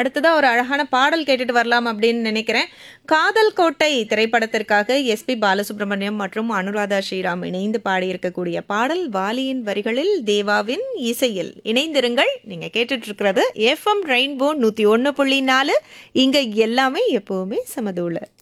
அடுத்ததா ஒரு அழகான பாடல் கேட்டுட்டு வரலாம் அப்படின்னு நினைக்கிறேன். காதல் கோட்டை திரைப்படத்திற்காக எஸ்பி பாலசுப்ரமணியம் மற்றும் அனுராதா ஸ்ரீராம் இணைந்து பாடியிருக்கக்கூடிய பாடல் வாலியின் வரிகளில் தேவாவின் இசையில். இணைந்திருங்கள். நீங்க கேட்டுட்டு இருக்கிறது எஃப்எம் ரெயின்போ 101.4. இங்க எல்லாமே எப்பவுமே சமதூள.